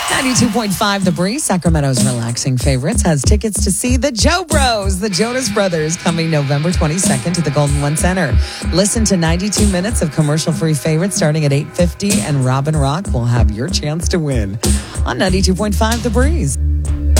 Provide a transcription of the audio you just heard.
92.5 The Breeze, Sacramento's relaxing favorites, has tickets to see the Joe Bros, the Jonas Brothers, coming November 22nd to the Golden One Center. Listen to 92 minutes of commercial-free favorites starting at 8:50, and Robin Rock will have your chance to win on 92.5 The Breeze.